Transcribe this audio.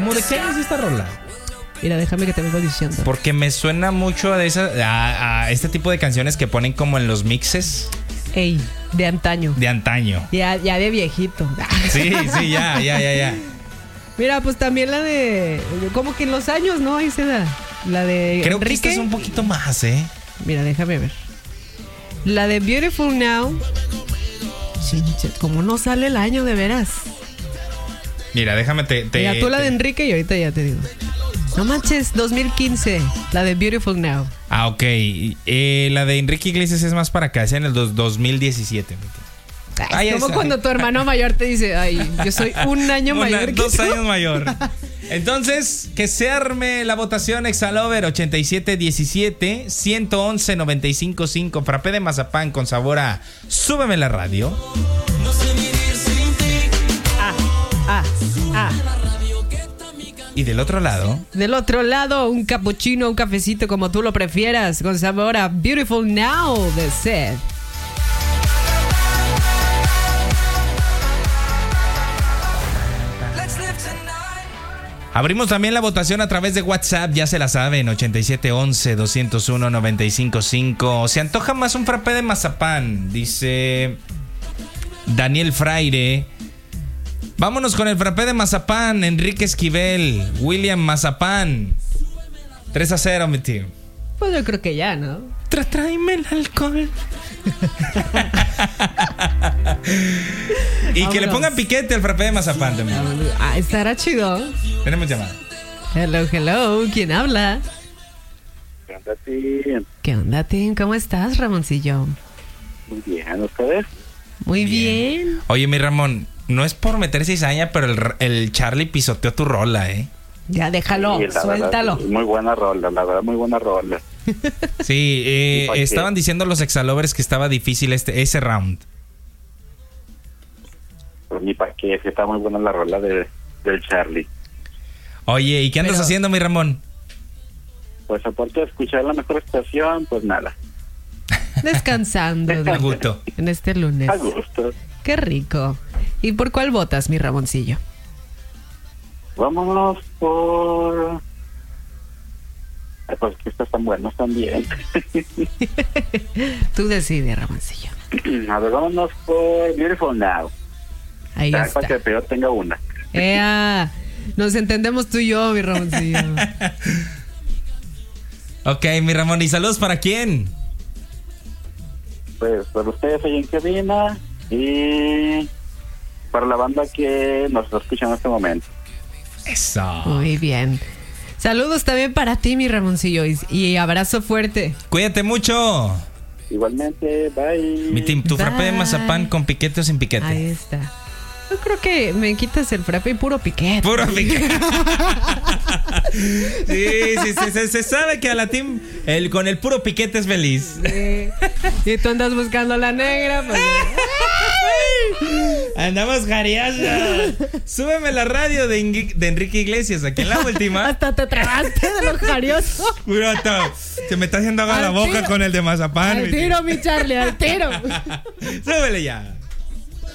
¿Cómo de qué año es esta rola? Mira, déjame que te vengo diciendo. Porque me suena mucho a este tipo de canciones que ponen como en los mixes. Ey, de antaño. De antaño. Ya de viejito. Sí, ya. Mira, pues también la de... Como que en los años, ¿no? Ahí se da. La de Creo Enrique. que esta es un poquito más, ¿eh? Mira, déjame ver. La de Beautiful Now. Sí, como no sale el año de veras. Mira, déjame Mira, tú la de Enrique y ahorita ya te digo. No manches, 2015. La de Beautiful Now. Ah, ok. La de Enrique Iglesias es más para acá, es en el 2017. Ay, es como cuando tu hermano mayor te dice, ay, yo soy un año mayor que 2 tú. años mayor. Entonces, que se arme la votación. Exalover 8717 111 955. Frappé de mazapán con sabor a Súbeme la radio. Y del otro lado. Del otro lado, un cappuccino, un cafecito, como tú lo prefieras, con sabor a Beautiful Now de Seth. Abrimos también la votación a través de WhatsApp, ya se la saben, 8711-201-955. Se antoja más un frappé de mazapán, dice Daniel Fraire. Vámonos con el frappé de mazapán, Enrique Esquivel, William Mazapán. 3-0, mi tío. Pues yo creo que ya, ¿no? Tráeme el alcohol. Y que le pongan piquete al frappé de mazapán también. Ah, estará chido. Tenemos llamada. Hello, ¿quién habla? ¿Qué onda, Tim? ¿Qué onda, Tim? ¿Cómo estás, Ramoncillo? Muy bien, ¿ustedes? Muy bien. Oye, mi Ramón, no es por meter cizaña, pero el Charlie pisoteó tu rola, ¿eh? Ya, déjalo, Sí, suéltalo. Verdad, muy buena rola, la verdad, muy buena rola. Sí, estaban diciendo los exalovers que estaba difícil ese round. Pues ni para qué, sí está muy buena la rola del Charlie. Oye, ¿y qué andas haciendo, mi Ramón? Pues aparte de escuchar la mejor estación, pues nada. Descansando. A gusto. En este lunes. A gusto. Qué rico. ¿Y por cuál votas, mi Ramoncillo? Vámonos por... Ay, pues que estas están buenas también. Tú decides, Ramoncillo. A ver, vámonos por Beautiful Now. Ahí Ya, está. para que el peor tenga una. Nos entendemos tú y yo, mi Ramoncillo. Ok, mi Ramón, ¿y saludos para quién? Pues para ustedes ahí en cabina y para la banda que nos escucha en este momento. Eso. Muy bien. Saludos también para ti, mi Ramoncillo, y abrazo fuerte. Cuídate mucho. Igualmente, bye. Mi team, tu Bye. frappé de mazapán con piquete o sin piquete. Ahí está. Yo creo que me quitas el frappé y puro piquete. Puro piquete. Sí, se sabe que a la team con el puro piquete es feliz. Sí. Y tú andas buscando la negra, pues. Andamos jariosos. Súbeme la radio de Enrique Iglesias, aquí en la última. Hasta te tragaste de lo jarioso. Se me está haciendo agua la boca con el de mazapán. Al tiro, mi Charlie, al tiro. Súbele ya.